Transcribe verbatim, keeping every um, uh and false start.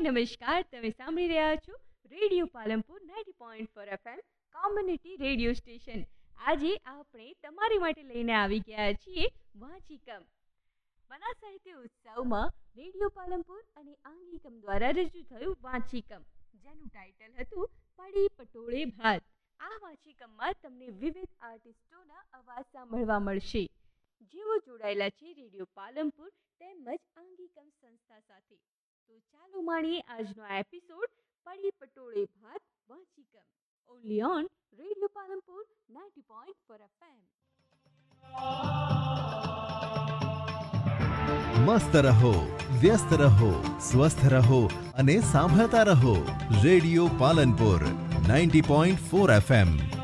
નમસ્કાર. તમે સાંભળી રહ્યા છો radio Palanpur ninety point four FM community radio station. આજે આપણે તમારી માટે લઈને આવી ગયા છીએ વાંચીકમ. બનાસ સાહિત્ય ઉત્સવમાં રેડિયો પાલનપુર અને આંગીકમ દ્વારા રજૂ થયું વાંચીકમ, જેનું ટાઇટલ હતું પડી પટોળે ભાત. આ વાંચીકમમાં તમને વિવિધ આર્ટિસ્ટોના અવાજ સાંભળવા મળશે, જેઓ જોડાયેલા છે રેડિયો પાલનપુર તેમજ આંગીકમ સંસ્થા સાથે. તો ચાલો માણીએ આજનો આ એપિસોડ પડી પટોળે ભાત વાંચીકમ, only on radio Palanpur ninety point four FM. મસ્ત રહો, વ્યસ્ત રહો, સ્વસ્થ રહો અને સાંભળતા રહો radio Palanpur ninety point four FM.